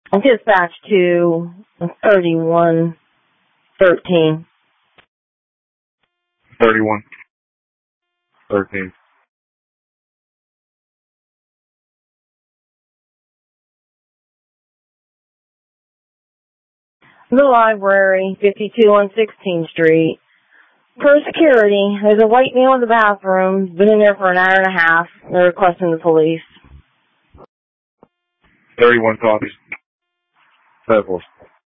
Dispatch to 3113. 3113. The library, 52 on 16th Street. For security, there's a white male in the bathroom. Been in there for an hour and a half. They're requesting the police. 31 copies. 7-4.